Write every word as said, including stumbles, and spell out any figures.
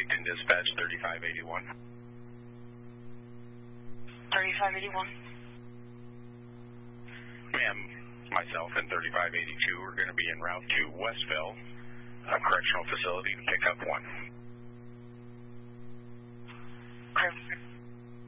Washington Dispatch thirty-five eighty-one. thirty-five eighty-one. Ma'am, myself and thirty-five eighty-two are going to be en route to Westville, a correctional facility, to pick up one.